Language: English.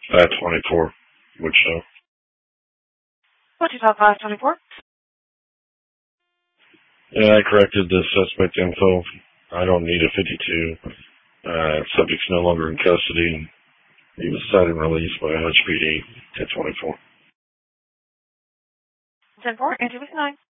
524 would show. What's your top 524? Yeah, I corrected the suspect info. I don't need a 52. Subject's no longer in custody. He was cited and released by HPD at 24. 10-4, and 2 weeks 9.